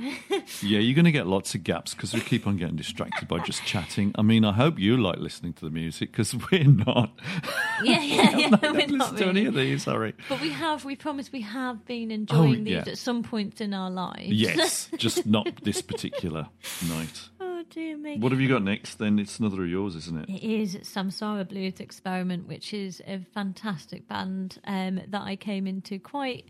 Yeah, you're going to get lots of gaps because we keep on getting distracted by just chatting. I mean, I hope you like listening to the music because we're not. Yeah. We're not to any of these, sorry. But we promised we have been enjoying these yeah. at some points in our lives. Yes, just not this particular night. Oh, dear me. What have you got next then? It's another of yours, isn't it? It is Samsara Blues Experiment, which is a fantastic band that I came into quite,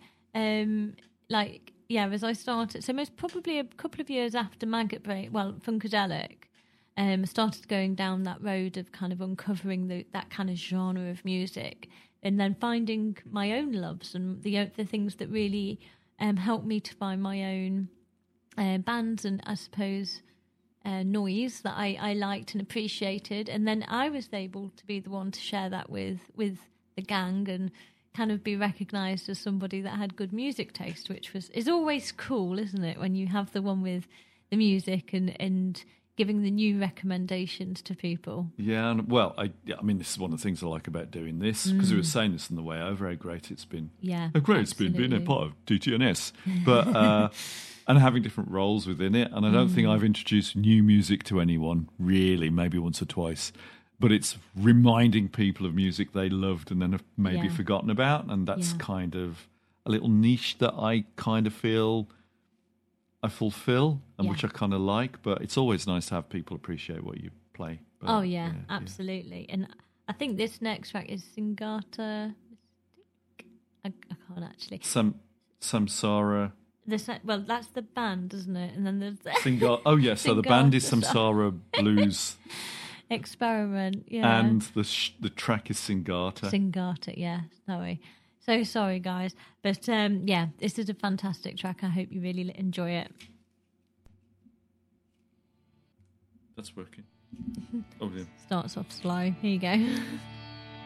as I started. So most probably a couple of years after Maggot Brain, Funkadelic, started going down that road of kind of uncovering that kind of genre of music and then finding my own loves and the things that really helped me to find my own bands and I suppose noise that I liked and appreciated, and then I was able to be the one to share that with the gang and kind of be recognised as somebody that had good music taste, which is always cool, isn't it, when you have the one with the music and giving the new recommendations to people. Yeah, and I mean, this is one of the things I like about doing this, because we were saying this on the way over, how great it's been. Yeah, how great it's been being a part of TTNS. But and having different roles within it. And I don't think I've introduced new music to anyone, really, maybe once or twice. But it's reminding people of music they loved and then have maybe forgotten about. And that's kind of a little niche that I kind of feel I fulfill and which I kind of like. But it's always nice to have people appreciate what you play. But, absolutely. And I think this next track is Singata. I can't actually. Samsara. That's the band, isn't it? And then there's so the band is Samsara Blues Experiment, yeah. And the track is Singata. Singata, yeah. Sorry. So sorry, guys. But this is a fantastic track. I hope you really enjoy it. That's working. Oh, yeah. Starts off slow. Here you go.